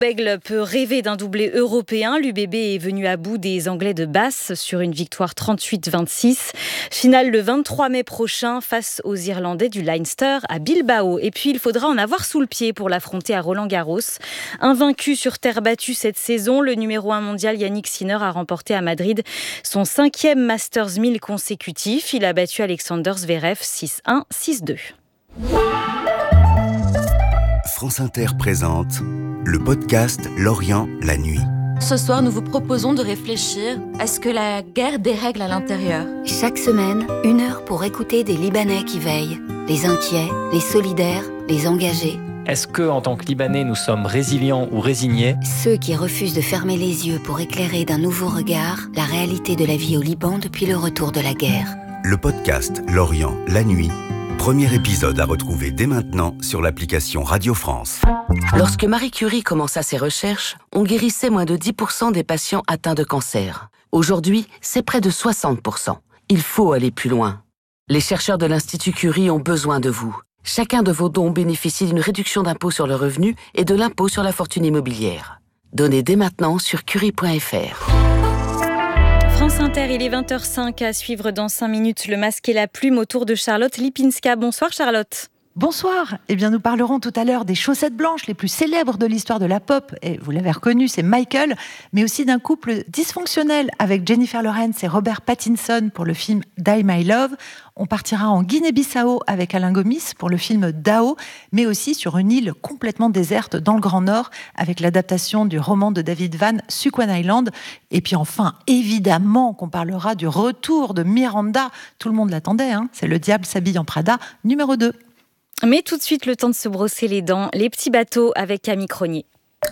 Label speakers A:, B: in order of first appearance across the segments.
A: Bègle peut rêver d'un doublé européen. L'UBB est venu à bout des Anglais de Basse sur une victoire 38-26. Finale le 23 mai prochain face aux Irlandais du Leinster à Bilbao. Et puis il faudra en avoir sous le pied pour l'affronter à Roland-Garros. Invaincu sur terre battue cette saison, le numéro 1 mondial Yannick Sinner a remporté à Madrid son 5e Masters 1000 consécutif. Il a battu Alexander Zverev 6-1, 6-2.
B: France Inter présente le podcast L'Orient, la nuit.
C: Ce soir, nous vous proposons de réfléchir à ce que la guerre dérègle à l'intérieur.
D: Chaque semaine, 1 heure pour écouter des Libanais qui veillent. Les inquiets, les solidaires, les engagés.
E: Est-ce que, en tant que Libanais, nous sommes résilients ou résignés ?
D: Ceux qui refusent de fermer les yeux pour éclairer d'un nouveau regard la réalité de la vie au Liban depuis le retour de la guerre.
B: Le podcast L'Orient, la nuit. Premier épisode à retrouver dès maintenant sur l'application Radio France.
F: Lorsque Marie Curie commença ses recherches, on guérissait moins de 10% des patients atteints de cancer. Aujourd'hui, c'est près de 60%. Il faut aller plus loin. Les chercheurs de l'Institut Curie ont besoin de vous. Chacun de vos dons bénéficie d'une réduction d'impôt sur le revenu et de l'impôt sur la fortune immobilière. Donnez dès maintenant sur curie.fr.
A: France Inter, il est 20h05 à suivre dans 5 minutes le masque et la plume autour de Charlotte Lipinska. Bonsoir Charlotte.
G: Bonsoir. Eh bien, nous parlerons tout à l'heure des chaussettes blanches les plus célèbres de l'histoire de la pop. Et vous l'avez reconnu, c'est Michael, mais aussi d'un couple dysfonctionnel avec Jennifer Lawrence et Robert Pattinson pour le film Die My Love. On partira en Guinée-Bissau avec Alain Gomis pour le film Dao, mais aussi sur une île complètement déserte dans le Grand Nord avec l'adaptation du roman de David Vann, Suquan Island. Et puis enfin, évidemment qu'on parlera du retour de Miranda. Tout le monde l'attendait, hein. C'est Le diable s'habille en Prada, numéro 2.
A: Mais tout de suite, le temps de se brosser les dents. Les petits bateaux avec Camille Cronier.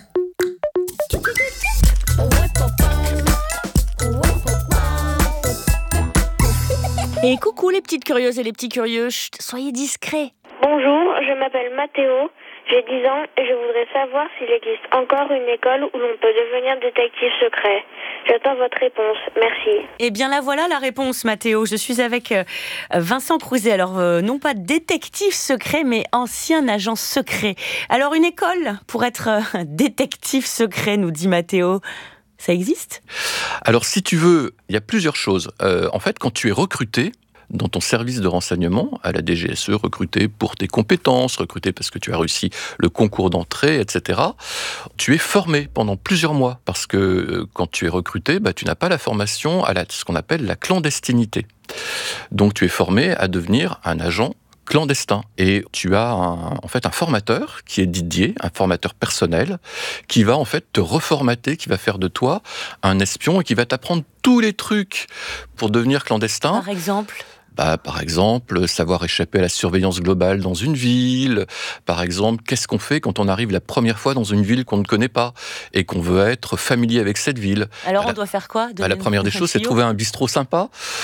C: Et coucou les petites curieuses et les petits curieux, chut, soyez discrets.
H: Bonjour, je m'appelle Mathéo, j'ai 10 ans et je voudrais savoir s'il existe encore une école où l'on peut devenir détective secret. J'attends votre réponse, merci.
C: Eh bien la voilà la réponse Mathéo, je suis avec Vincent Crouzet, alors non pas détective secret mais ancien agent secret. Alors une école pour être détective secret, nous dit Mathéo. Ça existe ?
I: Alors, si tu veux, il y a plusieurs choses. En fait, quand tu es recruté dans ton service de renseignement, à la DGSE, recruté pour tes compétences, recruté parce que tu as réussi le concours d'entrée, etc., tu es formé pendant plusieurs mois. Parce que quand tu es recruté, tu n'as pas la formation à ce qu'on appelle la clandestinité. Donc, tu es formé à devenir un agent clandestin. Et tu as un formateur qui est Didier, un formateur personnel, qui va en fait te reformater, qui va faire de toi un espion et qui va t'apprendre tous les trucs pour devenir clandestin. Par exemple, savoir échapper à la surveillance globale dans une ville. Par exemple, qu'est-ce qu'on fait quand on arrive la première fois dans une ville qu'on ne connaît pas et qu'on veut être familier avec cette ville.
C: Alors on doit faire quoi ?
I: La première des choses, c'est trouver un bistrot sympa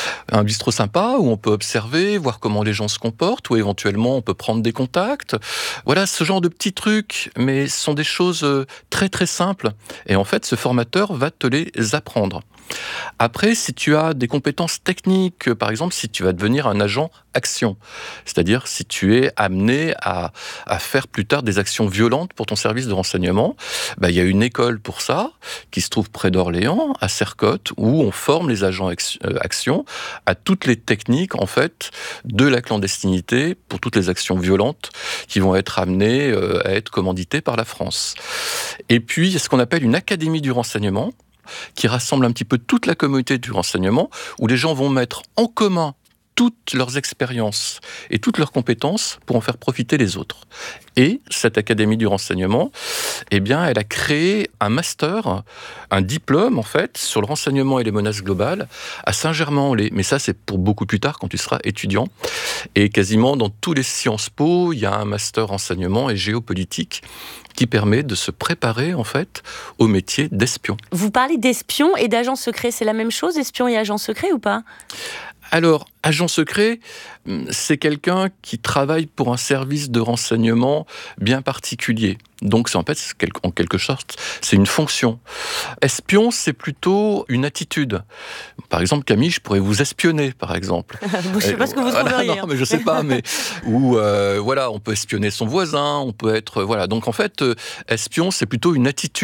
I: où on peut observer, voir comment les gens se comportent, où éventuellement on peut prendre des contacts. Voilà, ce genre de petits trucs, mais ce sont des choses très très simples. Et en fait, ce formateur va te les apprendre. Après, si tu as des compétences techniques, par exemple, si tu vas devenir un agent action, c'est-à-dire si tu es amené à faire plus tard des actions violentes pour ton service de renseignement, il y a une école pour ça, qui se trouve près d'Orléans, à Sercotte, où on forme les agents action à toutes les techniques, en fait, de la clandestinité pour toutes les actions violentes qui vont être amenées à être commanditées par la France. Et puis, il y a ce qu'on appelle une académie du renseignement, qui rassemble un petit peu toute la communauté du renseignement, où les gens vont mettre en commun toutes leurs expériences et toutes leurs compétences pour en faire profiter les autres. Et cette Académie du renseignement, elle a créé un master, un diplôme en fait, sur le renseignement et les menaces globales à Saint-Germain-en-Laye. Mais ça, c'est pour beaucoup plus tard, quand tu seras étudiant. Et quasiment dans tous les Sciences Po, il y a un master renseignement et géopolitique qui permet de se préparer, en fait, au métier d'espion.
C: Vous parlez d'espion et d'agent secret, c'est la même chose, espion et agent secret ou pas ?
I: Alors, agent secret, c'est quelqu'un qui travaille pour un service de renseignement bien particulier. Donc, en quelque sorte, c'est une fonction. Espion, c'est plutôt une attitude. Par exemple, Camille, je pourrais vous espionner, par exemple.
C: Je ne sais pas ce que vous trouveriez.
I: Non, mais je ne sais pas. On peut espionner son voisin, on peut être... Donc, en fait, espion, c'est plutôt une attitude.